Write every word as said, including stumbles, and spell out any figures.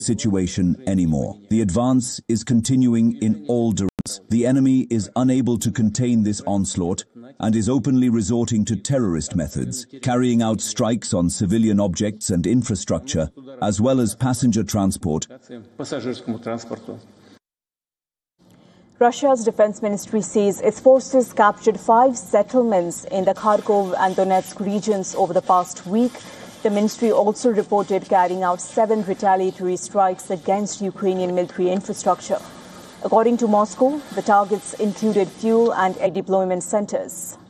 situation anymore. The advance is continuing in all directions. The enemy is unable to contain this onslaught and is openly resorting to terrorist methods, carrying out strikes on civilian objects and infrastructure, as well as passenger transport. Russia's defense ministry says its forces captured five settlements in the Kharkov and Donetsk regions over the past week. The ministry also reported carrying out seven retaliatory strikes against Ukrainian military infrastructure. According to Moscow, the targets included fuel and air deployment centers.